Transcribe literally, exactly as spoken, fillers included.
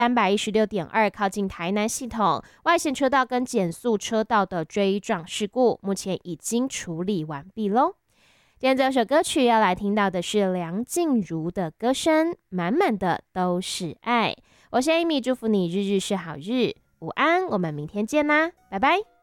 三百一十六点二靠近台南系统外线车道跟减速车道的追撞事故，目前已经处理完毕喽。今天这首歌曲要来听到的是梁静茹的歌声，满满的都是爱。我是 Amy， 祝福你日日是好日，午安，我们明天见啦，拜拜。